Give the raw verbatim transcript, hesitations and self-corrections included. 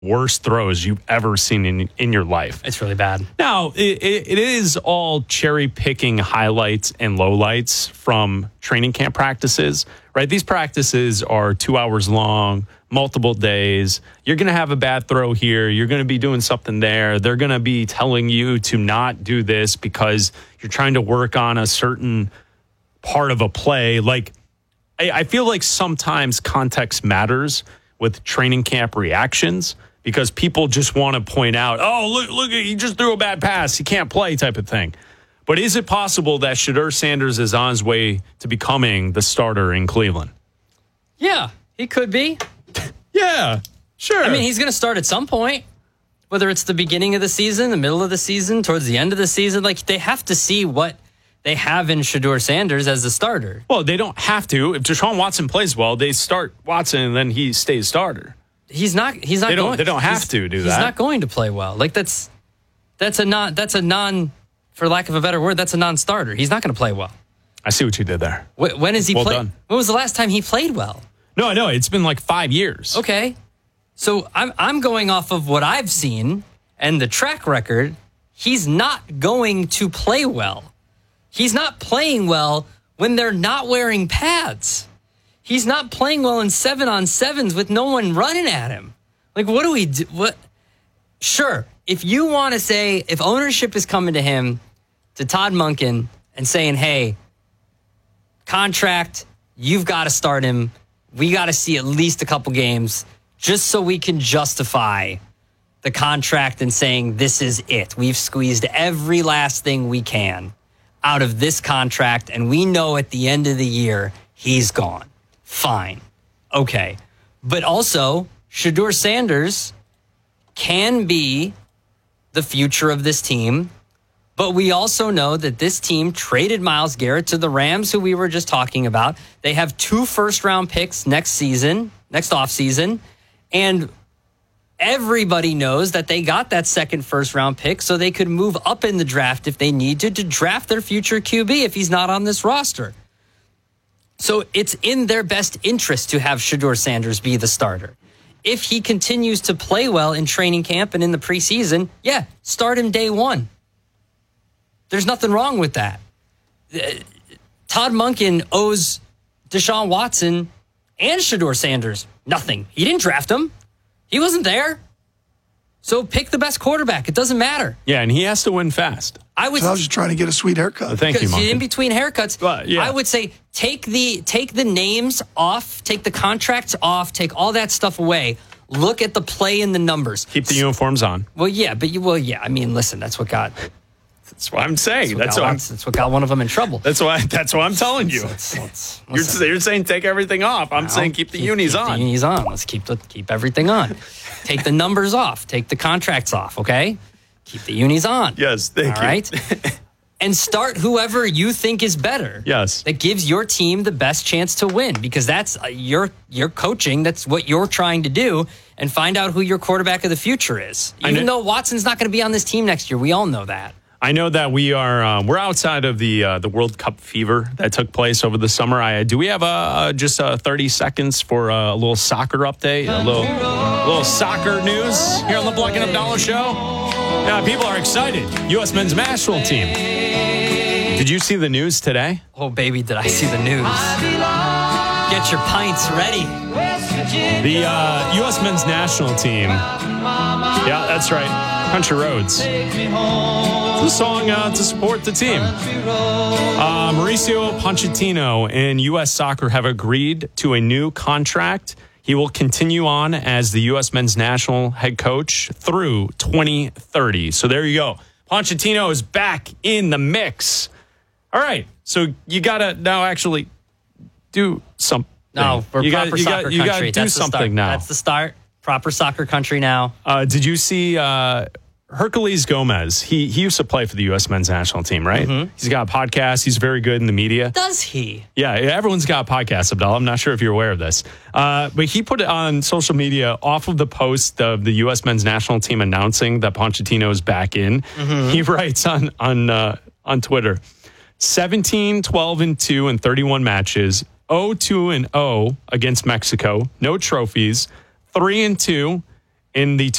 worst throws you've ever seen in, in your life. It's really bad. Now, it, it is all cherry picking highlights and lowlights from training camp practices, right? These practices are two hours long, multiple days. You're going to have a bad throw here. You're going to be doing something there. They're going to be telling you to not do this because you're trying to work on a certain part of a play. Like, I, I feel like sometimes context matters with training camp reactions, because people just want to point out, oh, look, look, he just threw a bad pass. He can't play type of thing. But is it possible that Shedeur Sanders is on his way to becoming the starter in Cleveland? Yeah, he could be. Yeah, sure. I mean, he's going to start at some point, whether it's the beginning of the season, the middle of the season, towards the end of the season. Like, they have to see what they have in Shedeur Sanders as a starter. Well, they don't have to. If Deshaun Watson plays well, they start Watson and then he stays starter. He's not. He's not. They don't. Going, they don't have to do he's that. He's not going to play well. Like that's that's a non. That's a non. For lack of a better word, that's a non-starter. He's not going to play well. I see what you did there. When, when is he well play? done. When was the last time he played well? No, I know it's been like five years. Okay, so I'm I'm going off of what I've seen and the track record. He's not going to play well. He's not playing well when they're not wearing pads. He's not playing well in seven on sevens with no one running at him. Like, what do we do? What? Sure, if you want to say, if ownership is coming to him, to Todd Monken, and saying, hey, contract, you've got to start him. We got to see at least a couple games just so we can justify the contract and saying this is it. We've squeezed every last thing we can out of this contract, and we know at the end of the year, he's gone. Fine. Okay. But also, Shedeur Sanders can be the future of this team. But we also know that this team traded Myles Garrett to the Rams, who we were just talking about. They have two first-round picks next season, next offseason. And everybody knows that they got that second first-round pick so they could move up in the draft if they needed to draft their future Q B if he's not on this roster. So it's in their best interest to have Shedeur Sanders be the starter. If he continues to play well in training camp and in the preseason, yeah, start him day one. There's nothing wrong with that. Todd Monken owes Deshaun Watson and Shedeur Sanders nothing. He didn't draft him. He wasn't there. So pick the best quarterback. It doesn't matter. Yeah, and he has to win fast. I, would, so I was just trying to get a sweet haircut. Thank you, Monken. In between haircuts, well, yeah. I would say take the take the names off, take the contracts off, take all that stuff away. Look at the play and the numbers. Keep the uniforms on. Well, yeah, but you well, yeah. I mean, listen, that's what got. That's what I'm saying. That's what, that's got, what I'm, that's what got one of them in trouble. That's why. That's what I'm telling you. Let's, let's, let's, you're, you're saying take everything off. I'm no, saying keep the keep, unis keep on. The unis on. Let's keep the keep everything on. Take the numbers off. Take the contracts off. Okay. Keep the unis on. Yes. Thank all you. Right. And start whoever you think is better. Yes. That gives your team the best chance to win, because that's uh, your your coaching. That's what you're trying to do, and find out who your quarterback of the future is. Even though Watson's not going to be on this team next year, we all know that. I know that we are um, we're outside of the uh, the World Cup fever that took place over the summer. I do we have a uh, just uh, thirty seconds for uh, a little soccer update, a little a little soccer news here on the Black and Abdallah Show. Yeah, people are excited. U S men's national team. Did you see the news today? Oh baby, did I see the news? Get your pints ready. The uh, U S men's national team. Yeah, that's right. Country Roads. It's a song uh, to support the team. Uh, Mauricio Pochettino and U S Soccer have agreed to a new contract. He will continue on as the U S men's national head coach through twenty thirty. So there you go. Pochettino is back in the mix. All right. So you got to now actually do something. No, we're you proper gotta, you soccer gotta, you country. got to do That's something now. That's the start. Proper soccer country now. Uh, did you see uh, Herculez Gomez? He he used to play for the U S men's national team, right? Mm-hmm. He's got a podcast. He's very good in the media. Does he? Yeah, everyone's got a podcast, Abdallah. I'm not sure if you're aware of this. Uh, but he put it on social media off of the post of the U S men's national team announcing that Pochettino is back in. Mm-hmm. He writes on, on, uh, on Twitter, seventeen, twelve, and two in thirty-one matches, oh two and oh against Mexico, no trophies, three and two in the